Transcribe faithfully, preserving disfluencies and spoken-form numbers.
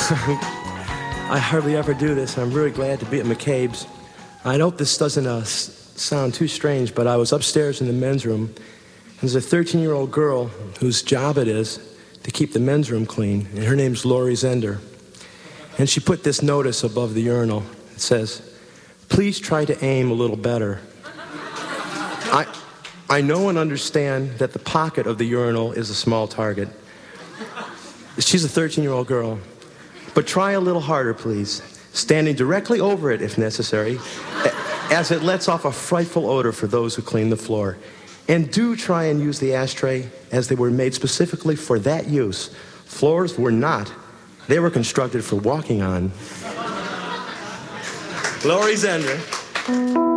I hardly ever do this. I'm really glad to be at McCabe's. I hope this doesn't uh, s- sound too strange, but I was upstairs in the men's room. There's a thirteen-year-old girl whose job it is to keep the men's room clean, and her name's Lori Zender. And she put this notice above the urinal. It says, "Please try to aim a little better." I, I know and understand that the pocket of the urinal is a small target. She's a thirteen-year-old girl. But try a little harder, please, standing directly over it if necessary, as it lets off a frightful odor for those who clean the floor. And do try and use the ashtray as they were made specifically for that use. Floors were not. They were constructed for walking on. Lori Zender.